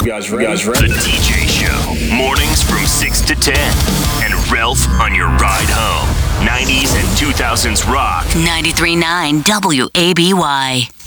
The DJ Show. Mornings from 6 to 10. And Ralph on your ride home. 90s and 2000s rock. 93.9 WABY.